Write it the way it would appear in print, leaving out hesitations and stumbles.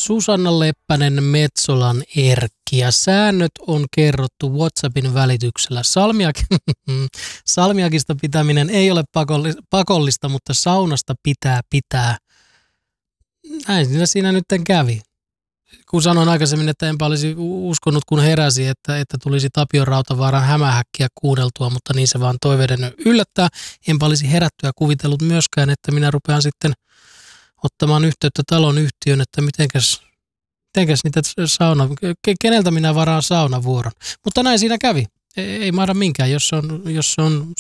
Susanna Leppänen, Metsolan Erkki, ja säännöt on kerrottu WhatsAppin välityksellä. Salmiakista pitäminen ei ole pakollista, mutta saunasta pitää. Näin siinä nyt kävi. Kun sanoin aikaisemmin, että enpä olisi uskonut, kun heräsi, että tulisi Tapio Rautavaaran hämähäkkiä kuunneltua, mutta niin se vaan toiveiden yllättää. Enpä olisi herättyä kuvitellut myöskään, että minä rupean sitten ottamaan yhteyttä talon yhtiön, että mitenkäs niitä keneltä minä varaan saunavuoron. Mutta näin siinä kävi. Ei mahda minkään, jos se on